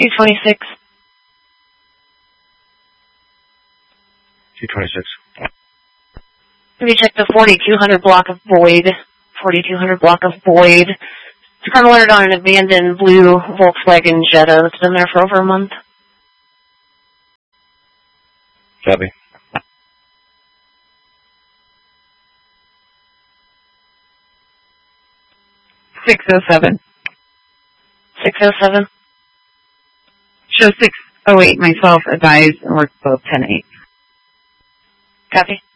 226. 226. Have you checked the 4200 block of Boyd? 4200 block of Boyd. It's kind of landed on an abandoned blue Volkswagen Jetta that's been there for over a month. Copy. $607. 607. Show 608 myself, advised, and works both 10-8. Copy.